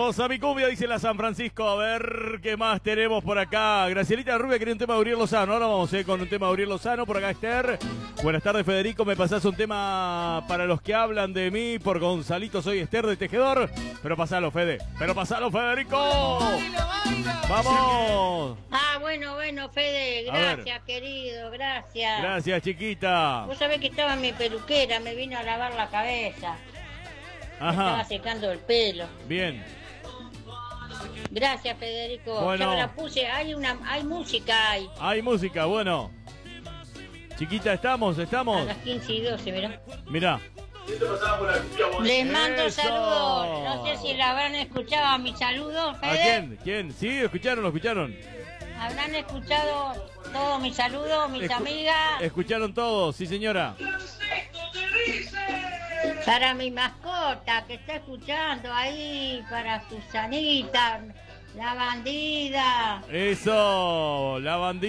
Vamos a mi cumbia, dice la San Francisco. A ver qué más tenemos por acá. Gracielita Rubia quería un tema de Uriel Lozano. Ahora vamos con un tema de Uriel Lozano. Por acá Esther. Buenas tardes, Federico. Me pasás un tema para los que hablan de mí. Por Gonzalito, soy Esther de Tejedor. Pero pasalo, Fede. Pero pasalo, Federico. Vamos. Ah, bueno, Fede. Gracias, querido. Gracias. Gracias, chiquita. Vos sabés que estaba mi peluquera. Me vino a lavar la cabeza. Me estaba secando el pelo. Bien. Gracias, Federico. Bueno. Ya me la puse. Hay música. Hay música, bueno. Chiquita, estamos. A las 15:12, mirá. Mirá. Les mando ¡Eso! saludos. No sé si la habrán escuchado a mis saludos, ¿A Fede. quién? Sí, lo escucharon. Habrán escuchado todos mis saludos, mis amigas. Escucharon todos, sí, señora. Para mi mascota que está escuchando ahí, para Susanita, la bandida. Eso, la bandida.